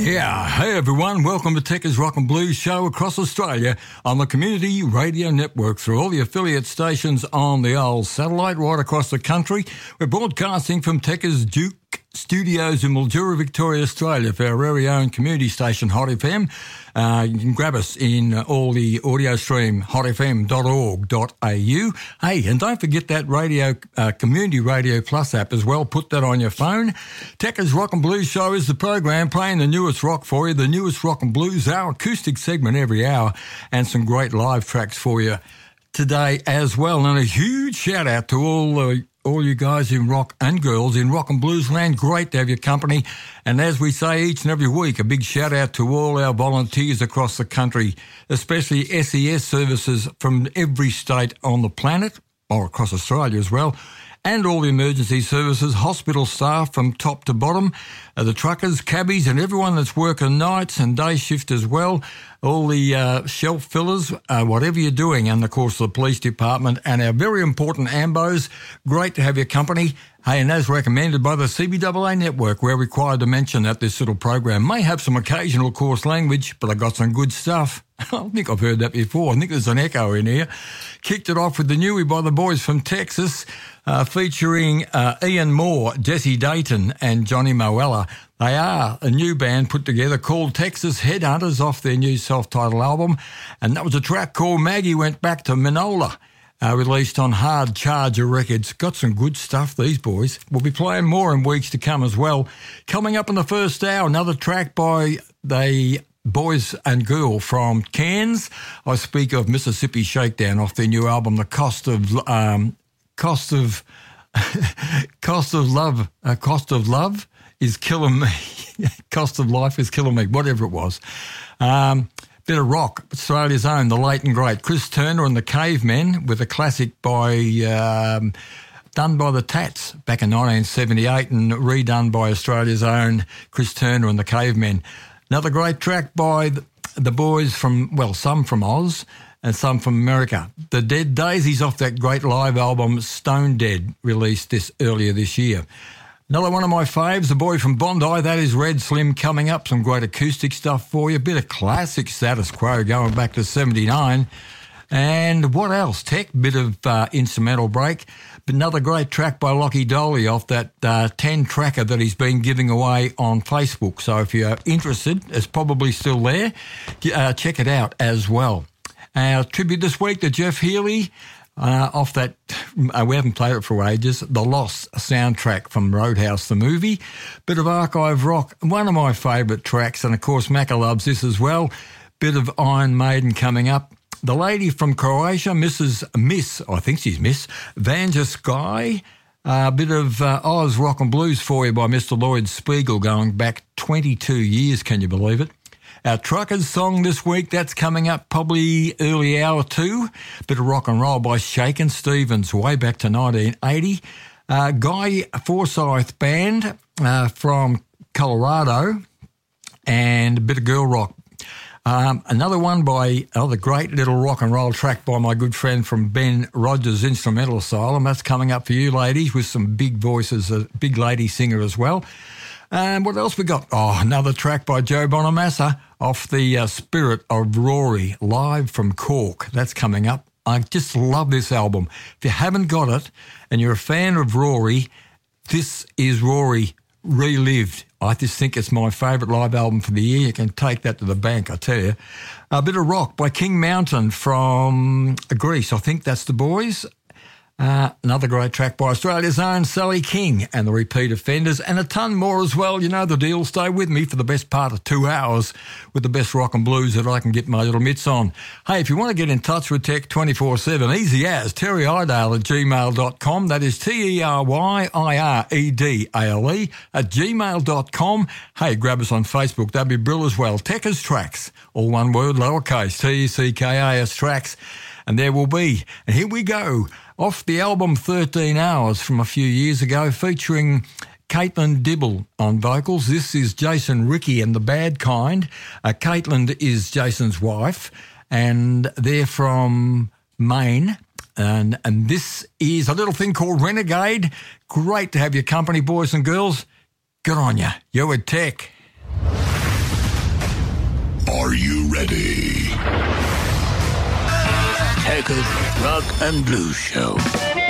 Yeah, hey everyone, welcome to Techers Rock and Blues show across Australia on the Community Radio Network through all the affiliate stations on the old satellite right across the country. We're broadcasting from Techers Duke Studios in Mildura, Victoria, Australia for our very own community station, Hot FM. You can grab us in all the audio stream, hotfm.org.au. Hey, and don't forget that radio, Community Radio Plus app as well. Put that on your phone. Techers Rock and Blues show is the program playing the newest rock for you, the newest rock and blues, our acoustic segment every hour, and some great live tracks for you today as well. And a huge shout out to all you guys in rock and girls in rock and blues land. Great to have your company. And as we say each and every week, a big shout out to all our volunteers across the country, especially SES services from every state on the planet, or across Australia as well, and all the emergency services, hospital staff from top to bottom, the truckers, cabbies, and everyone that's working nights and day shift as well, all the shelf fillers, whatever you're doing, and of course the police department and our very important AMBOs. Great to have your company. Hey, and as recommended by the CBAA network, we're required to mention that this little program may have some occasional coarse language, but I got some good stuff. I think I've heard that before. I think there's an echo in here. Kicked it off with the newie by the boys from Texas, featuring Ian Moore, Jesse Dayton and Johnny Moella. They are a new band put together called Texas Headhunters off their new self-titled album, and that was a track called Maggie Went Back to Manola, released on Hard Charger Records. Got some good stuff, these boys. We'll be playing more in weeks to come as well. Coming up in the first hour, another track by the boys and girl from Cairns. I speak of Mississippi Shakedown off their new album, The Cost of Love is killing me. Cost of life is killing me, whatever it was. Bit of rock, Australia's own, the late and great Chris Turner and the Cavemen, with a classic by done by the Tats back in 1978 and redone by Australia's own Chris Turner and the Cavemen. Another great track by the boys from, well, some from Oz and some from America. The Dead Daisies off that great live album Stone Dead, released earlier this year. Another one of my faves, the boy from Bondi, that is Red Slim, coming up. Some great acoustic stuff for you. A bit of classic Status Quo going back to 79. And what else? Tech, bit of instrumental break. But another great track by Lockie Doley off that 10 tracker that he's been giving away on Facebook. So if you're interested, it's probably still there. Check it out as well. Our tribute this week to Jeff Healey. Off that, we haven't played it for ages, The Lost soundtrack from Roadhouse the movie. Bit of archive rock, one of my favourite tracks, and of course Macca loves this as well. Bit of Iron Maiden coming up. The lady from Croatia, Miss Vanja Sky. A bit of Oz Rock and Blues for you by Mr. Lloyd Spiegel going back 22 years, can you believe it? Our Truckers song this week, that's coming up probably early hour 2. Bit of rock and roll by Shakin' Stevens way back to 1980. Guy Forsyth Band from Colorado, and a bit of girl rock. Another one by the great little rock and roll track by my good friend from Ben Rogers Instrumental Asylum. That's coming up for you ladies, with some big voices, a big lady singer as well. And what else we got? Oh, another track by Joe Bonamassa off the Spirit of Rory, live from Cork. That's coming up. I just love this album. If you haven't got it and you're a fan of Rory, this is Rory relived. I just think it's my favourite live album for the year. You can take that to the bank, I tell you. A bit of rock by King Mountain from Greece. I think that's the boys. Another great track by Australia's own Sally King and the Repeat Offenders, and a ton more as well. You know the deal. Stay with me for the best part of 2 hours with the best rock and blues that I can get my little mitts on. Hey, if you want to get in touch with Tech 24/7, easy as terryidale@gmail.com. That is TERYIREDALE @gmail.com. Hey, grab us on Facebook. That'd be brilliant as well. Techers Tracks, all one word, lowercase, TECKAS Tracks. And there will be. And here we go. Off the album 13 Hours from a few years ago, featuring Caitlin Dibble on vocals. This is Jason Rickey and the Bad Kind. Caitlin is Jason's wife, and they're from Maine. And this is a little thing called Renegade. Great to have your company, boys and girls. Good on you. You're with Tech. ready. Tecca's Rock and Blues Show.